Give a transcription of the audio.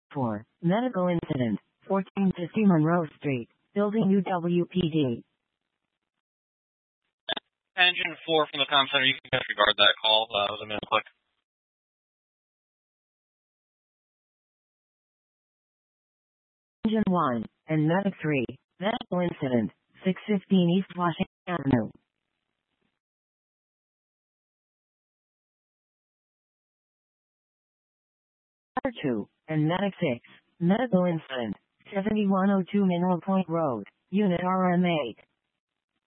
4. Medical incident. 1450 Monroe Street, Building UWPD. Engine 4 from the comm center, you can disregard that call. That was a minute click. Engine 1 and Medic 3. Medical incident. 615 East Washington Avenue. Fire 2 and Medic 6. Medical incident. 7102 Mineral Point Road, Unit RM8.